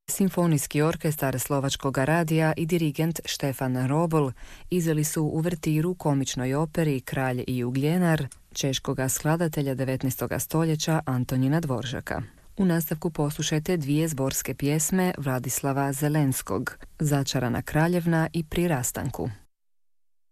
Simfonijski orkestar Slovačkog radija i dirigent Štefan Robol izveli su uvertiru komičnoj operi Kralj i ugljenar češkoga skladatelja 19. stoljeća Antonina Dvoržaka. U nastavku poslušajte dvije zborske pjesme Vladislava Zelenskog, Začarana kraljevna i Pri rastanku.